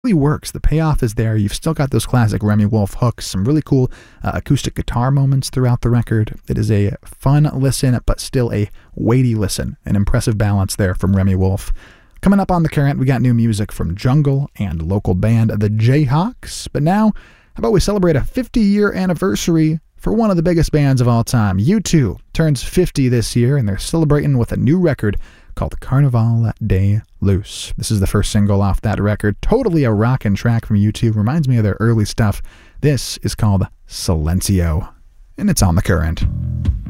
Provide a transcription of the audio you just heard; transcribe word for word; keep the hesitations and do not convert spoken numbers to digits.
really works. The payoff is there. You've still got those classic Remi Wolf hooks, some really cool uh, acoustic guitar moments throughout the record. It is a fun listen, but still a weighty listen. An impressive balance there from Remi Wolf. Coming up on The Current, we got new music from Jungle and local band The Jayhawks. But now, how about we celebrate a fifty-year anniversary for one of the biggest bands of all time. U two turns fifty this year, and they're celebrating with a new record called Carnaval de Luz. This is the first single off that record. Totally a rockin' track from U two. Reminds me of their early stuff. This is called Silencio, and it's on The Current.